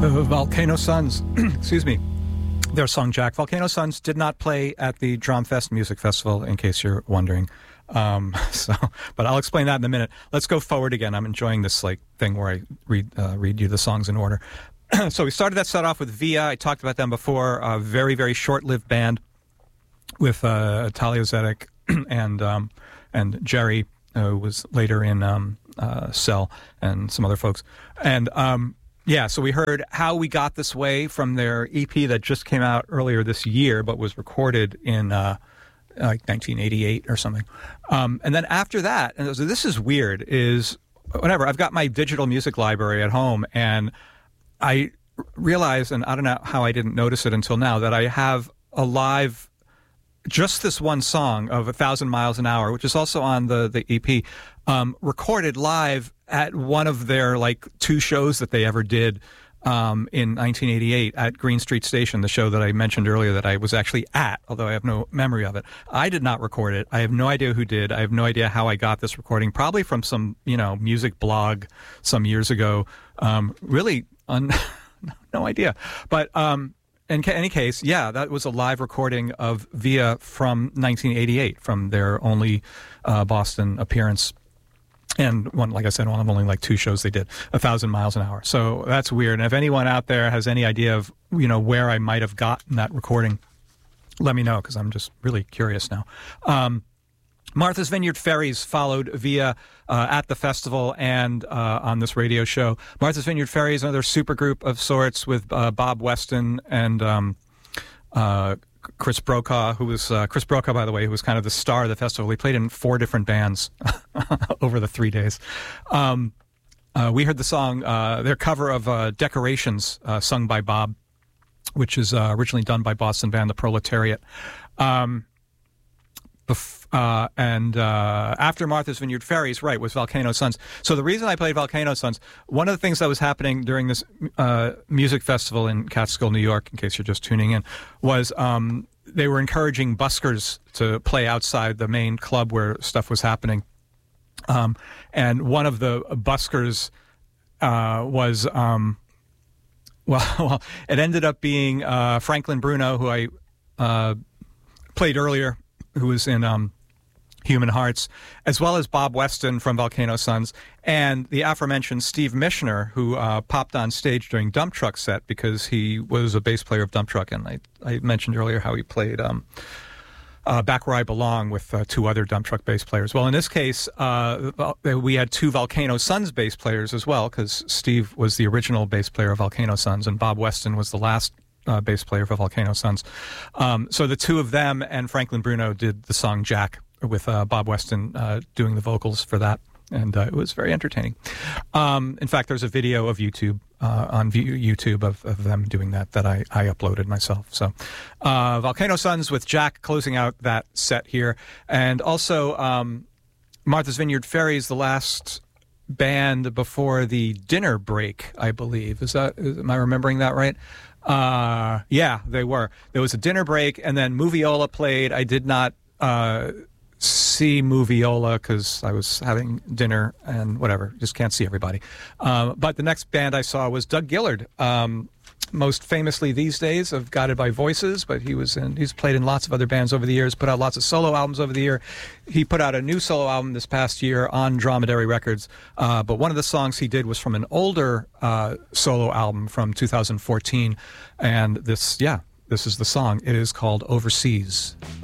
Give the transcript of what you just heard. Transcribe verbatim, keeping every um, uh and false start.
The Volcano Suns, excuse me, their song Jack. Volcano Suns did not play at the Drumfest Music Festival, in case you're wondering. Um, so, but I'll explain that in a minute. Let's go forward again. I'm enjoying this like thing where I read uh, read you the songs in order. So we started that set off with Via. I talked about them before. A very, very short-lived band with uh, Talia Zedek and um, and Jerry, uh, who was later in um, uh, Cell, and some other folks. And um, yeah, so we heard How We Got This Way from their E P that just came out earlier this year, but was recorded in uh, like nineteen eighty-eight or something. Um, and then after that, and so this is weird, is whenever I've got my digital music library at home, and I realized, and I don't know how I didn't notice it until now, that I have a live, just this one song of A Thousand Miles an Hour, which is also on the, the E P, um, recorded live at one of their like two shows that they ever did um, in nineteen eighty-eight at Green Street Station, the show that I mentioned earlier that I was actually at, although I have no memory of it. I did not record it. I have no idea who did. I have no idea how I got this recording, probably from some, you know, music blog some years ago. Um, really, un- no idea. But um, in ca- any case, yeah, that was a live recording of Via from nineteen eighty-eight, from their only uh, Boston appearance. And one, like I said, one of only like two shows they did, A Thousand Miles an Hour. So that's weird. And if anyone out there has any idea of, you know, where I might have gotten that recording, let me know, because I'm just really curious now. Um, Martha's Vineyard Ferries followed Via uh, at the festival and uh, on this radio show. Martha's Vineyard Ferries, another supergroup of sorts with uh, Bob Weston and um, uh, Chris Brokaw, who was, uh, Chris Brokaw, by the way, who was kind of the star of the festival. He played in four different bands over the three days. Um, uh, we heard the song, uh, their cover of uh, Decorations, uh, sung by Bob, which is uh, originally done by Boston band The Proletariat. Um, bef- uh, and uh, after Martha's Vineyard Ferries, right, was Volcano Suns. So the reason I played Volcano Suns, one of the things that was happening during this uh, music festival in Catskill, New York, in case you're just tuning in, was um, they were encouraging buskers to play outside the main club where stuff was happening. Um, and one of the buskers uh, was, um, well, well, it ended up being uh, Franklin Bruno, who I uh, played earlier, who was in um, Human Hearts, as well as Bob Weston from Volcano Suns, and the aforementioned Steve Mishner, who uh, popped on stage during Dump Truck set because he was a bass player of Dump Truck, and I, I mentioned earlier how he played um, uh, Back Where I Belong with uh, two other Dump Truck bass players. Well, in this case, uh, we had two Volcano Suns bass players as well, because Steve was the original bass player of Volcano Suns, and Bob Weston was the last Uh, bass player for Volcano Suns. Um, so the two of them and Franklin Bruno did the song Jack, with uh, Bob Weston uh, doing the vocals for that. And uh, it was very entertaining. Um, in fact, there's a video of YouTube, uh, on v- YouTube of, of them doing that that I, I uploaded myself. So uh, Volcano Suns with Jack closing out that set here. And also um, Martha's Vineyard Ferries, the last band before the dinner break, I believe. Is that, is, am I remembering that right? Uh, yeah, they were. There was a dinner break, and then Moviola played. I did not uh, see Moviola because I was having dinner and whatever. Just can't see everybody. Um, but the next band I saw was Doug Gillard, um, most famously these days of Guided by Voices, but he was in, he's played in lots of other bands over the years, put out lots of solo albums over the year. He put out a new solo album this past year on Dromedary Records, uh, but one of the songs he did was from an older uh, solo album from two thousand fourteen, and this, yeah, this is the song. It is called Overseas.